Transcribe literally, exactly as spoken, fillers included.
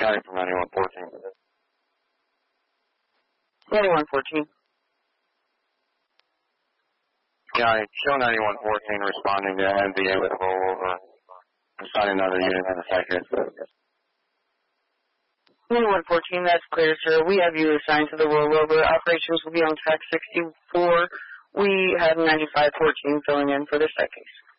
County from ninety-one fourteen. ninety-one fourteen. County, show ninety-one fourteen responding to N V A with rollover. Assign another unit in a second. ninety-one fourteen, that's clear, sir. We have you assigned to the rollover. Operations will be on track sixty-four. We have ninety-five fourteen filling in for this case.